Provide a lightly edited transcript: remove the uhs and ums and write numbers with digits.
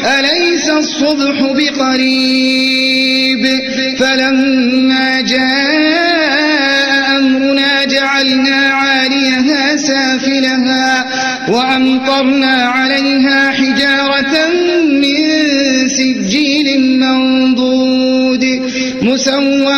أليس الصبح بقريب فلما جاء أمرنا جعلنا عاليها سافلها وأمطرنا عليها حجارة من سجيل منضود مسومة